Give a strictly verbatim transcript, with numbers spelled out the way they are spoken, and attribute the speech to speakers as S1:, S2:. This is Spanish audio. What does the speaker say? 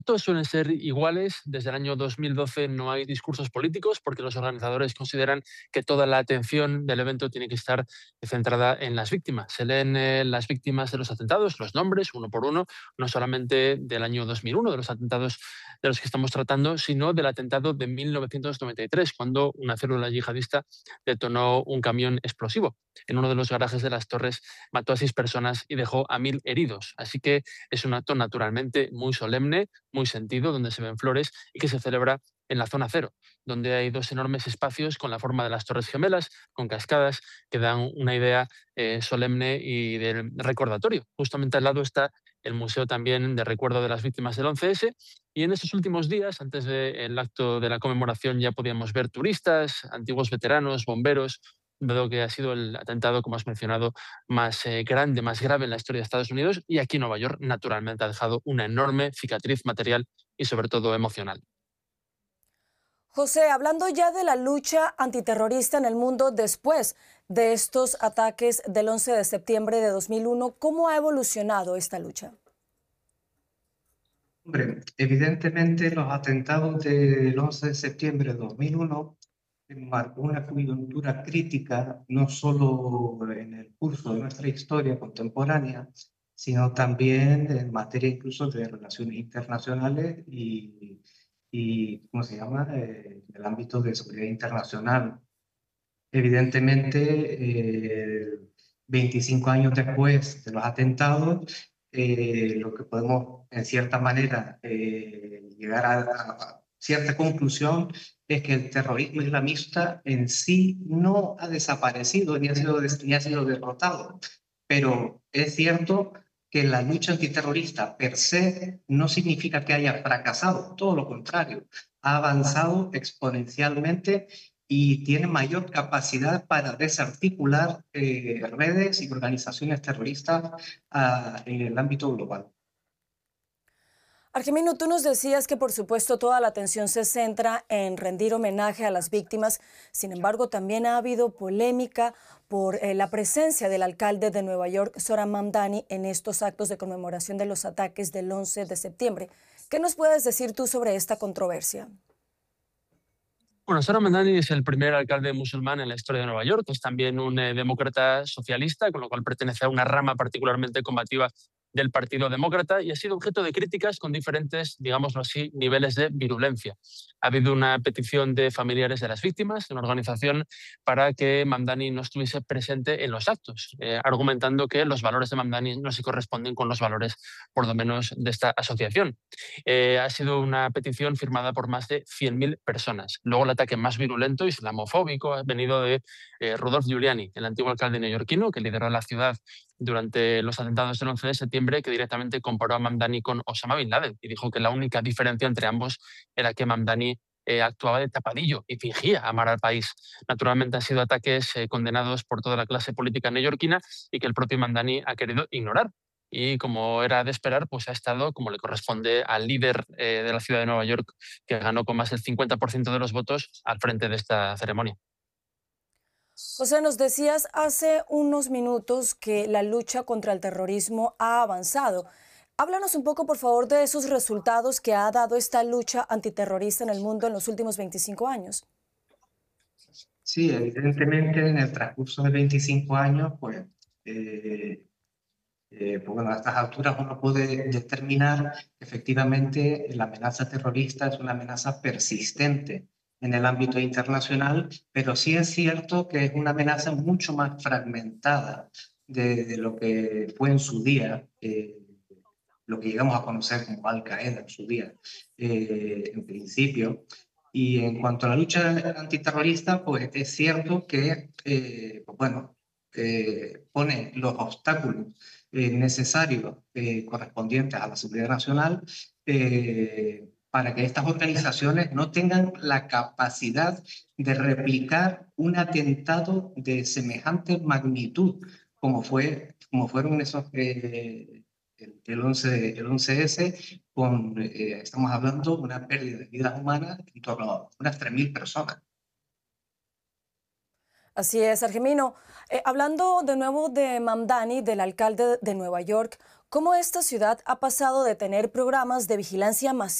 S1: Todos suelen ser iguales. Desde el año dos mil doce no hay discursos políticos porque los organizadores consideran que toda la atención del evento tiene que estar centrada en las víctimas. Se leen eh, las víctimas de los atentados, los nombres, uno por uno, no solamente del año dos mil uno, de los atentados de los que estamos tratando, sino del atentado de mil novecientos noventa y tres, cuando una célula yihadista detonó un camión explosivo en uno de los garajes de las Torres, mató a seis personas y dejó a mil heridos. Así que es un acto naturalmente muy solemne, muy sentido, donde se ven flores y que se celebra en la zona cero, donde hay dos enormes espacios con la forma de las Torres Gemelas, con cascadas, que dan una idea eh, solemne y de recordatorio. Justamente al lado está el Museo también de Recuerdo de las Víctimas del once ese, y en estos últimos días, antes del acto de la conmemoración, ya podíamos ver turistas, antiguos veteranos, bomberos, dado que ha sido el atentado, como has mencionado, más eh, grande, más grave en la historia de Estados Unidos, y aquí Nueva York naturalmente ha dejado una enorme cicatriz material y sobre todo emocional.
S2: José, hablando ya de la lucha antiterrorista en el mundo después de estos ataques del once de septiembre de dos mil uno, ¿cómo ha evolucionado esta lucha?
S3: Hombre, evidentemente los atentados del once de septiembre de dos mil uno marcó una coyuntura crítica no solo en el curso de nuestra historia contemporánea, sino también en materia incluso de relaciones internacionales y, y ¿cómo se llama?, eh, en el ámbito de seguridad internacional. Evidentemente, eh, veinticinco años después de los atentados, eh, lo que podemos, en cierta manera, eh, llegar a, a cierta conclusión es que el terrorismo islamista en sí no ha desaparecido ni ha sido, ni ha sido derrotado. Pero es cierto que la lucha antiterrorista per se no significa que haya fracasado, todo lo contrario, ha avanzado exponencialmente y tiene mayor capacidad para desarticular eh, redes y organizaciones terroristas uh, en el ámbito global.
S2: Argemino, tú nos decías que por supuesto toda la atención se centra en rendir homenaje a las víctimas. Sin embargo, también ha habido polémica por eh, la presencia del alcalde de Nueva York, Zohran Mamdani, en estos actos de conmemoración de los ataques del once de septiembre. ¿Qué nos puedes decir tú sobre esta controversia?
S1: Bueno, Zohran Mamdani es el primer alcalde musulmán en la historia de Nueva York. Es también un eh, demócrata socialista, con lo cual pertenece a una rama particularmente combativa del Partido Demócrata, y ha sido objeto de críticas con diferentes, digámoslo así, niveles de virulencia. Ha habido una petición de familiares de las víctimas, de una organización, para que Mamdani no estuviese presente en los actos, eh, argumentando que los valores de Mamdani no se corresponden con los valores, por lo menos, de esta asociación. Eh, ha sido una petición firmada por más de cien mil personas. Luego, el ataque más virulento, islamofóbico, ha venido de eh, Rudolph Giuliani, el antiguo alcalde neoyorquino que lideró la ciudad durante los atentados del once de septiembre, que directamente comparó a Mamdani con Osama Bin Laden y dijo que la única diferencia entre ambos era que Mamdani eh, actuaba de tapadillo y fingía amar al país. Naturalmente han sido ataques eh, condenados por toda la clase política neoyorquina y que el propio Mamdani ha querido ignorar. Y como era de esperar, pues ha estado, como le corresponde al líder eh, de la ciudad de Nueva York, que ganó con más del cincuenta por ciento de los votos, al frente de esta ceremonia.
S2: José, nos decías hace unos minutos que la lucha contra el terrorismo ha avanzado. Háblanos un poco, por favor, de esos resultados que ha dado esta lucha antiterrorista en el mundo en los últimos veinticinco años.
S3: Sí, evidentemente en el transcurso de veinticinco años, pues, eh, eh, pues bueno, a estas alturas uno puede determinar que efectivamente la amenaza terrorista es una amenaza persistente en el ámbito internacional, pero sí es cierto que es una amenaza mucho más fragmentada de, de lo que fue en su día, eh, lo que llegamos a conocer como Al-Qaeda en su día, eh, en principio. Y en cuanto a la lucha antiterrorista, pues es cierto que, eh, pues bueno, eh, pone los obstáculos eh, necesarios eh, correspondientes a la seguridad nacional eh, para que estas organizaciones no tengan la capacidad de replicar un atentado de semejante magnitud como, fue, como fueron esos... Eh, el, el, once, el once ese, con, eh, estamos hablando de una pérdida de vidas humanas en torno a unas tres mil personas.
S2: Así es, Argemino. Eh, hablando de nuevo de Mamdani, del alcalde de Nueva York, ¿cómo esta ciudad ha pasado de tener programas de vigilancia masiva